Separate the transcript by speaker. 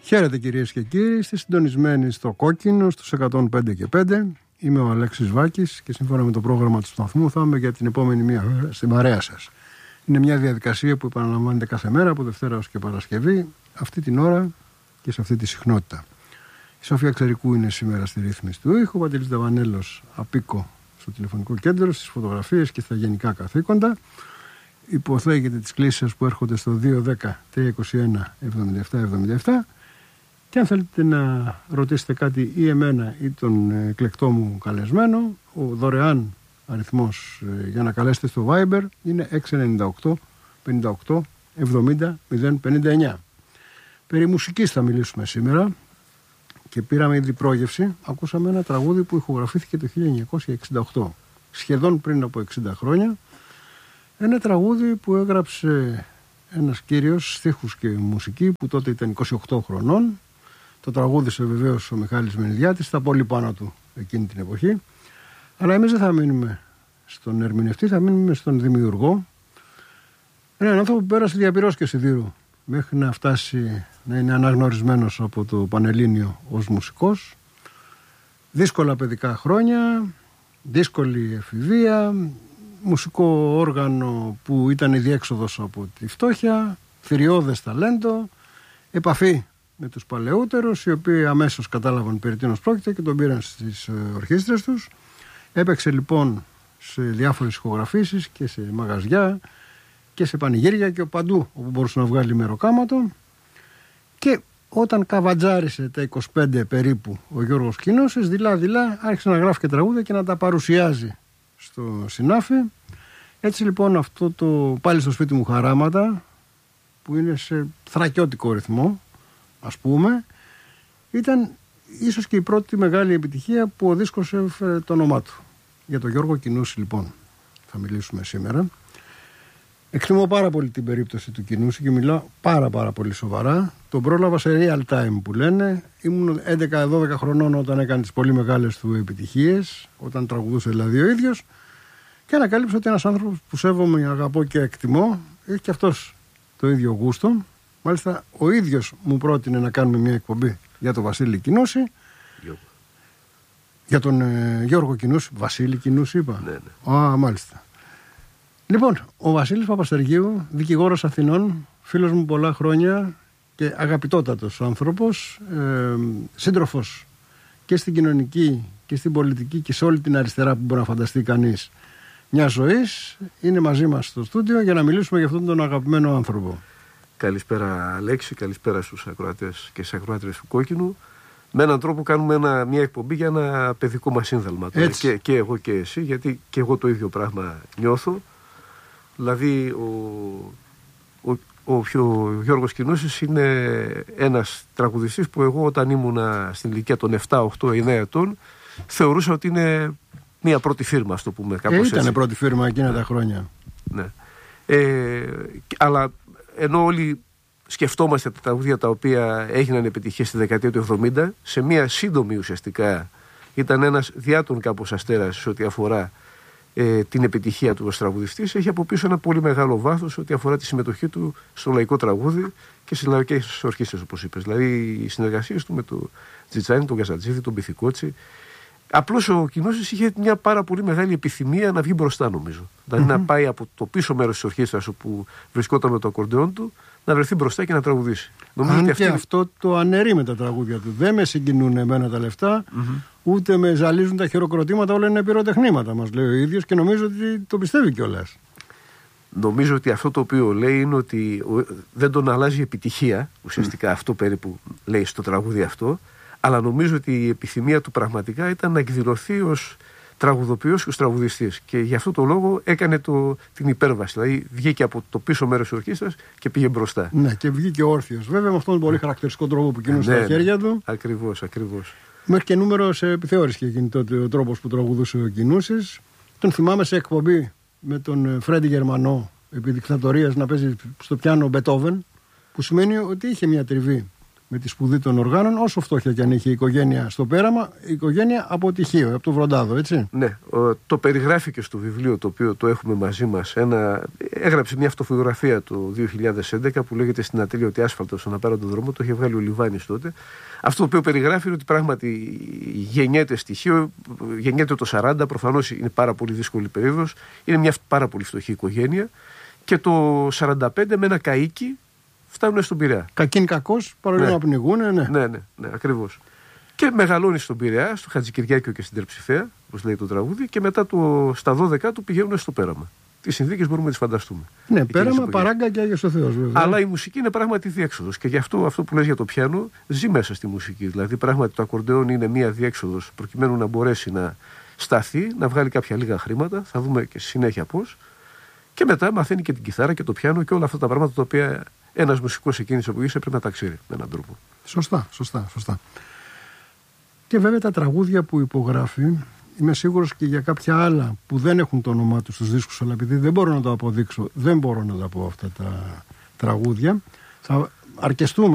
Speaker 1: Χαίρετε κυρίες και κύριοι, είστε συντονισμένοι στο Κόκκινο στους 105 και 5. Είμαι ο Αλέξης Βάκης και σύμφωνα με το πρόγραμμα του σταθμού θα είμαι για την επόμενη μία ώρα στην παρέα σας. Είναι μια διαδικασία που επαναλαμβάνεται κάθε μέρα από Δευτέρα ως και Παρασκευή, αυτή την ώρα και σε αυτή τη συχνότητα. Η Σοφία Ξερικού είναι σήμερα στη ρύθμιση του ήχου, ο Παντελής Δαβανέλος απίκο στο τηλεφωνικό κέντρο, στις φωτογραφίες και στα γενικά καθήκοντα. Υποθέγετε τις κλήσεις σας που έρχονται στο 210-321-7777 και αν θέλετε να ρωτήσετε κάτι ή εμένα ή τον εκλεκτό μου καλεσμένο, ο δωρεάν αριθμός για να καλέσετε στο Viber είναι 698 58 70 059. Περί μουσικής θα μιλήσουμε σήμερα και πήραμε ήδη πρόγευση. Ακούσαμε ένα τραγούδι που ηχογραφήθηκε το 1968, σχεδόν πριν από 60 χρόνια. Ένα τραγούδι που έγραψε ένας κύριος στίχους και μουσική που τότε ήταν 28 χρονών. Το τραγούδισε βεβαίως ο Μιχάλης Μενιδιάτης, στα πολύ πάνω του εκείνη την εποχή. Αλλά εμείς δεν θα μείνουμε στον ερμηνευτή, θα μείνουμε στον δημιουργό. Έναν άνθρωπο που πέρασε διαπυρός και σιδήρου μέχρι να φτάσει να είναι αναγνωρισμένος από το Πανελλήνιο ως μουσικός. Δύσκολα παιδικά χρόνια, δύσκολη εφηβεία, μουσικό όργανο που ήταν η διέξοδος από τη φτώχεια, θηριώδες ταλέντο, επαφή με τους παλαιότερους, οι οποίοι αμέσως κατάλαβαν περί τίνος πρόκειται και τον πήραν στις ορχήστρες τους. Έπαιξε λοιπόν σε διάφορες ηχογραφήσεις και σε μαγαζιά και σε πανηγύρια και παντού όπου μπορούσε να βγάλει μεροκάματο. Και όταν καβατζάρισε τα 25 περίπου ο Γιώργος Κινούσης, δειλά-δειλά άρχισε να γράφει και τραγούδια και να τα παρουσιάζει στο συνάφι. Έτσι λοιπόν αυτό το «Πάλι στο σπίτι μου χαράματα», που είναι σε θρακιώτικο ρυθμό ας πούμε, ήταν ίσως και η πρώτη μεγάλη επιτυχία που ο δίσκος έφερε το όνομά του. Για τον Γιώργο Κινούση λοιπόν θα μιλήσουμε σήμερα. Εκτιμώ πάρα πολύ την περίπτωση του Κινούση και μιλάω πάρα πολύ σοβαρά. Τον πρόλαβα σε real time που λένε. Ήμουν 11-12 χρονών όταν έκανε τις πολύ μεγάλες του επιτυχίες, όταν τραγουδούσε δηλαδή ο ίδιος, και ανακάλυψα ότι ένας άνθρωπος που σέβομαι, αγαπώ και εκτιμώ έχει και αυτός το ίδιο γούστο. Μάλιστα ο ίδιος μου πρότεινε να κάνουμε μια εκπομπή για τον Βασίλη Κινούση. Για τον Γιώργο Κινούση. Βασίλη Κινούση είπα.
Speaker 2: Ναι.
Speaker 1: Μάλιστα. Λοιπόν, ο Βασίλης Παπαστεργίου, δικηγόρος Αθηνών, φίλος μου πολλά χρόνια και αγαπητότατος άνθρωπος, σύντροφος και στην κοινωνική και στην πολιτική και σε όλη την αριστερά που μπορεί να φανταστεί κανείς μια ζωής, είναι μαζί μας στο στούντιο για να μιλήσουμε για αυτόν τον αγαπημένο άνθρωπο.
Speaker 2: Καλησπέρα Αλέξη, καλησπέρα στους ακροατές και στις ακροάτριες του Κόκκινου. Με έναν τρόπο κάνουμε μια εκπομπή για ένα παιδικό μας σύνδαλμα. Και εγώ και εσύ, γιατί και εγώ το ίδιο πράγμα νιώθω. Δηλαδή ο Γιώργος Κινούσης είναι ένας τραγουδιστής που εγώ όταν ήμουνα στην ηλικία των 7, 8, 9 ετών θεωρούσα ότι είναι μια πρώτη φίρμα, ας το πούμε κάπως έτσι.
Speaker 1: Ήταν πρώτη φίρμα εκείνα τα χρόνια.
Speaker 2: Ναι. Αλλά ενώ όλοι σκεφτόμαστε τα τραγούδια τα οποία έγιναν επιτυχίες στη δεκαετία του 70, σε μια σύντομη ουσιαστικά ήταν ένας διάτων κάπως αστέρας σε ό,τι αφορά την επιτυχία του ως τραγουδιστής. Έχει από πίσω ένα πολύ μεγάλο βάθος ό,τι αφορά τη συμμετοχή του στο λαϊκό τραγούδι και στις λαϊκές ορχήστρες, όπως είπες. Δηλαδή οι συνεργασίες του με τον Τζιτσάνι, τον Καζατζίδη, τον Πυθικότσι. Απλώς ο Κινούσης είχε μια πάρα πολύ μεγάλη επιθυμία να βγει μπροστά, νομίζω. Δηλαδή να πάει από το πίσω μέρος της ορχήστρας όπου βρισκόταν με το ακορντεόν του, να βρεθεί μπροστά και να τραγουδήσει.
Speaker 1: Νομίζω ότι και αυτό το αναιρεί με τα τραγούδια του. Δεν με συγκινούν εμένα τα λεφτά, ούτε με ζαλίζουν τα χειροκροτήματα, όλα είναι πυροτεχνήματα, μας λέει ο ίδιος και νομίζω ότι το πιστεύει κιόλας.
Speaker 2: Νομίζω ότι αυτό το οποίο λέει είναι ότι δεν τον αλλάζει η επιτυχία, ουσιαστικά αυτό περίπου λέει στο τραγούδι αυτό, αλλά νομίζω ότι η επιθυμία του πραγματικά ήταν να εκδηλωθεί ως τραγουδοποιός και ως τραγουδιστής. Και γι' αυτό το λόγο έκανε την υπέρβαση. Δηλαδή βγήκε από το πίσω μέρος της ορχήστρας και πήγε μπροστά. Ναι,
Speaker 1: και βγήκε όρθιος. Βέβαια με αυτόν τον πολύ χαρακτηριστικό τρόπο που κινούσε τα χέρια του.
Speaker 2: Ακριβώς.
Speaker 1: Μέχρι και νούμερο σε επιθεώρηση και εκείνη τότε ο τρόπος που τραγουδούσε ο Κινούσης. Τον θυμάμαι σε εκπομπή με τον Φρέντι Γερμανό επί δικτατορίας να παίζει στο πιάνο Μπετόβεν, που σημαίνει ότι είχε μια τριβή με τη σπουδή των οργάνων, όσο φτώχεια κι αν είχε η οικογένεια στο πέραμα, η οικογένεια από Τυχείο, από το Βροντάδο, έτσι.
Speaker 2: Ναι, το περιγράφει και στο βιβλίο το οποίο το έχουμε μαζί μας. Έγραψε μια αυτοφωτογραφία το 2011 που λέγεται Στην ατέλειωτη άσφαλτο στον απέραντο δρόμο. Το είχε βγάλει ο Λιβάνης τότε. Αυτό το οποίο περιγράφει είναι ότι πράγματι γεννιέται στοιχείο, γεννιέται το 40, προφανώς είναι πάρα πολύ δύσκολη περίοδος. Είναι μια πάρα πολύ φτωχή οικογένεια. Και το 45 με ένα καΐκι φτάνουν στον Πειραιά.
Speaker 1: Κακήν κακός, παρόλο να πνιγούν,
Speaker 2: Ναι, ακριβώς. Και μεγαλώνει στον Πειραιά, στο Χατζικυριάκιο και στην Τερψηφαία, όπως λέει το τραγούδι, και μετά στα 12 του πηγαίνουν στο πέραμα. Τις συνθήκες μπορούμε να τις φανταστούμε.
Speaker 1: Ναι, πέραμα, παράγκα και Άγιος ο Θεός, βέβαια.
Speaker 2: Αλλά η μουσική είναι πράγματι διέξοδος. Και γι' αυτό που λες για το πιάνο ζει μέσα στη μουσική. Δηλαδή, πράγματι το ακορντεόν είναι μία διέξοδος προκειμένου να μπορέσει να σταθεί, να βγάλει κάποια λίγα χρήματα. Θα δούμε και συνέχεια πώς. Και μετά μαθαίνει και την κιθάρα και το πιάνο και όλα αυτά τα πράγματα τα οποία ένας μουσικός εκείνης της εποχής έπρεπε να τα ξέρει με έναν τρόπο.
Speaker 1: Σωστά. Και βέβαια τα τραγούδια που υπογράφει, είμαι σίγουρος και για κάποια άλλα που δεν έχουν το όνομά τους στους δίσκους, αλλά επειδή δεν μπορώ να το αποδείξω, δεν μπορώ να τα πω αυτά τα τραγούδια. Θα αρκεστούμε